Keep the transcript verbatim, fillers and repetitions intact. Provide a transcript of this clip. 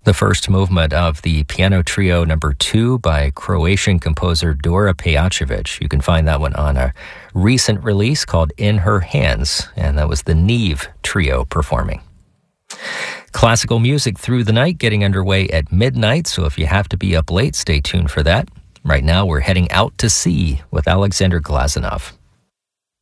The first movement of the Piano Trio number two by Croatian composer Dora Pejacevic. You can find that one on a recent release called In Her Hands, and that was the Neve Trio performing. Classical music through the night getting underway at midnight, so if you have to be up late, stay tuned for that. Right now we're heading out to sea with Alexander Glazunov.